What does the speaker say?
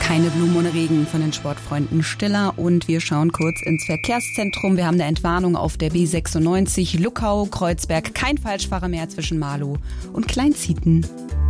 Keine Blumen ohne Regen von den Sportfreunden Stiller und wir schauen kurz ins Verkehrszentrum. Wir haben eine Entwarnung auf der B96 Luckau, Kreuzberg. Kein Falschfahrer mehr zwischen Marlow und Kleinzieten.